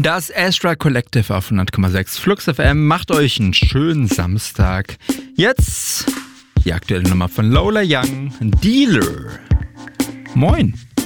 Das Astra Collective auf 100,6 Flux FM macht euch einen schönen Samstag. Jetzt die aktuelle Nummer von Lola Young, Dealer. Moin.